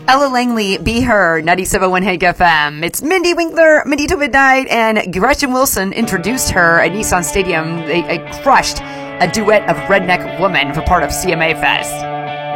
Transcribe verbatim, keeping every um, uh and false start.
Ella Langley, Be Her, ninety-seven point one Hank F M. It's Mindy Winkler, Mindy to Midnight, and Gretchen Wilson introduced her at Nissan Stadium. They, they crushed a duet of Redneck Woman for part of C M A Fest.